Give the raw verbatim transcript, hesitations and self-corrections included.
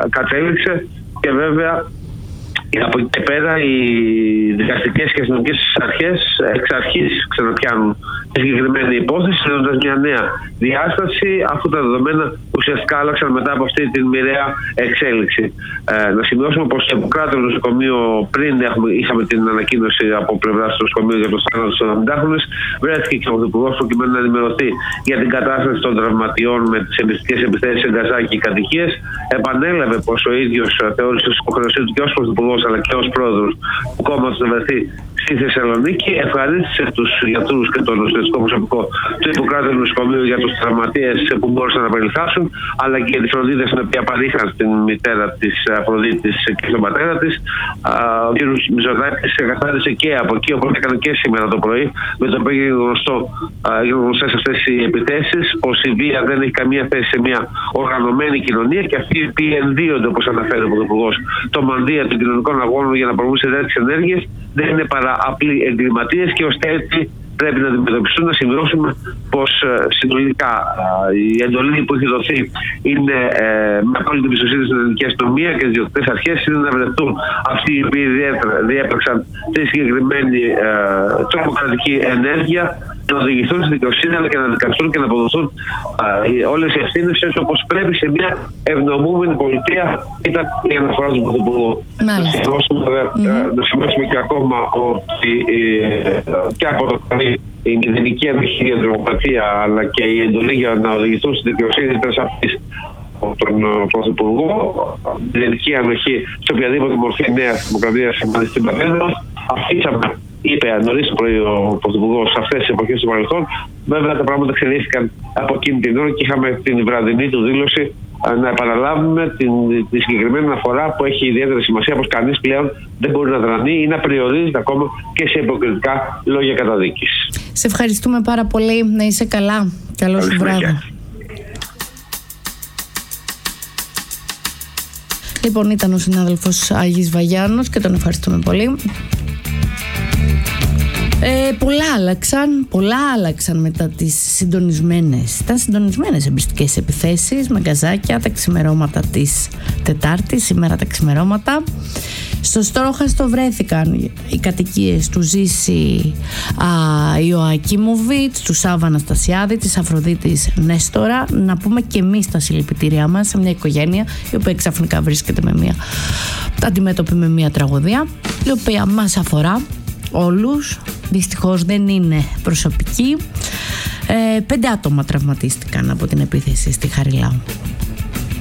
κατέληξε, και βέβαια από εκεί και πέρα οι δικαστικές και αστυνομικές αρχές εξ αρχής ξαναπιάνουν τη συγκεκριμένη υπόθεση, δίνοντας μια νέα διάσταση, αφού τα δεδομένα ουσιαστικά άλλαξαν μετά από αυτή την μοιραία εξέλιξη. Ε, να σημειώσουμε πως στο Ιπποκράτειο νοσοκομείο, πριν έχουμε, είχαμε την ανακοίνωση από πλευρά του νοσοκομείου για το θάνατο των εβδομήντα, βρέθηκε και ο Πρωθυπουργός προκειμένου να ενημερωθεί για την κατάσταση των τραυματιών με τις εμπιστικές επιθέσεις σε γκαζάκι και κατοικίες. Επανέλαβε πως ο ίδιος θεώρησε ως υποχρεωσή του και ως Πρωθυπουργός αλλά και ως πρόεδρος του κόμματος να βρεθεί στη Θεσσαλονίκη. Ευχαρίστησε τους γιατρούς και το νοσηλευτικό προσωπικό του Ιπποκράτειου νοσοκομείου για τους τραυματίες που μπόρεσαν να περιληφθάσουν, αλλά και για τη φροντίδα στην οποία παρήχαν στην μητέρα της Αφροδίτης και στον πατέρα της. Ο κ. Μητσοτάκης εκαθάρισε και από εκεί, όπως έκανε και σήμερα το πρωί, με το οποίο έγινε γνωστό, έγιναν γνωστές αυτές οι επιθέσεις, πως η βία δεν έχει καμία θέση σε μια οργανωμένη κοινωνία και αυτοί οι οποίοι ενδύονται, όπως αναφέρει ο Πρωθυπουργός, το μανδύα των κοινωνικών αγώνων για να προβούν σε τέτοιες ενέργειες, δεν είναι παρά απλοί εγκληματίες και ώστε έτσι πρέπει να αντιμετωπιστούν. Να σημειώσουμε πως ε, συνολικά ε, η εντολή που έχει δοθεί είναι ε, με απόλυτη εμπιστοσύνη στην ελληνική αστυνομία και τις διοικητικές αρχές, είναι να βρεθούν αυτοί οι οποίοι διέπραξαν τη συγκεκριμένη ε, τρομοκρατική ενέργεια, να οδηγηθούν στη δικαιοσύνη, αλλά και να δικαστούν και να αποδοθούν όλες οι ευθύνες έτσι όπως πρέπει σε μια ευνομούμενη πολιτεία. Ήταν η αναφορά του Πρωθυπουργού. Να σημειώσουμε και ακόμα ότι και από το πρωί η μηδενική ανοχή για την τρομοκρατία, αλλά και η εντολή για να οδηγηθούν στη δικαιοσύνη ήταν σαφής από τον Πρωθυπουργό. Μηδενική ανοχή σε οποιαδήποτε μορφή νέας δημοκρατίας σημαίνει στην πατρίδα μας. Αφήσαμε, είπε νωρίς το πρωί ο Πρωθυπουργός, σε αυτές τις εποχές του παρελθόν. Βέβαια τα πράγματα εξελίχθηκαν από εκείνη την ώρα και είχαμε την βραδινή του δήλωση να επαναλάβουμε την, τη συγκεκριμένη αναφορά που έχει ιδιαίτερη σημασία, πως κανείς πλέον δεν μπορεί να δρανεί ή να περιορίζεται ακόμα και σε υποκριτικά λόγια καταδίκης. Σε ευχαριστούμε πάρα πολύ. Να είσαι καλά. Καλό σου βράδυ. Λοιπόν, ήταν ο συνάδελφος Άγης Βαγιάννος και τον ευχαριστούμε πολύ. Ε, πολλά άλλαξαν, πολλά άλλαξαν μετά τις συντονισμένες, ήταν συντονισμένες εμπιστικές επιθέσεις με γκαζάκια τα ξημερώματα της Τετάρτης, σήμερα τα ξημερώματα. Στο Στρόχαστο βρέθηκαν οι κατοικίες του Ζήση Ιωακίμοβιτς, του Σάββα Αναστασιάδη, της Αφροδίτης Νέστορα. Να πούμε και εμείς τα συλληπιτήριά μας σε μια οικογένεια η οποία ξαφνικά βρίσκεται με μια, αντιμέτωπη με μια τραγωδία η οποία μας αφορά όλους. Δυστυχώς δεν είναι προσωπική. Ε, πέντε άτομα τραυματίστηκαν από την επίθεση στη Χαριλάου.